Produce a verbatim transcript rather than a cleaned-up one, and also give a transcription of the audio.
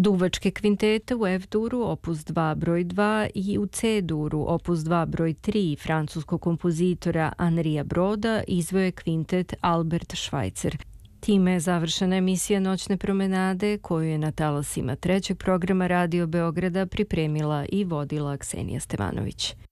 Duvačke kvintete u F-duru opus dva broj dva i u C-duru opus dva broj tri francuskog kompozitora Henria Broda izveo je kvintet Albert Schweitzer. Time je završena emisija Noćne promenade koju je na talasima trećeg programa Radio Beograda pripremila i vodila Ksenija Stevanović.